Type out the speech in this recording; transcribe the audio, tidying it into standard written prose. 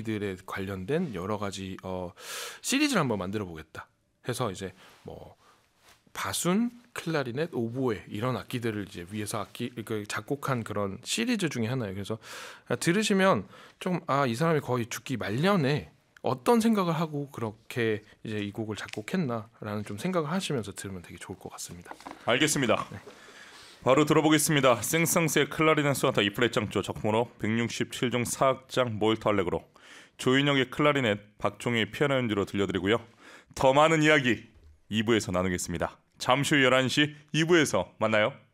악기들에 관련된 여러 가지 시리즈를 한번 만들어 보겠다 해서 이제 뭐 바순, 클라리넷, 오보에 이런 악기들을 이제 위에서 작곡한 그런 시리즈 중에 하나예요. 그래서 들으시면 좀 이 사람이 거의 죽기 말년에 어떤 생각을 하고 그렇게 이제 이 곡을 작곡했나라는 좀 생각을 하시면서 들으면 되게 좋을 것 같습니다. 알겠습니다. 바로 들어보겠습니다. 생성스의 클라리넷 소나타 E플랫 장조 작품으로 167종 4악장 몰트 알레그로, 조인혁의 클라리넷, 박종희의 피아노 연주로 들려드리고요. 더 많은 이야기 2부에서 나누겠습니다. 잠시 후 11시 2부에서 만나요.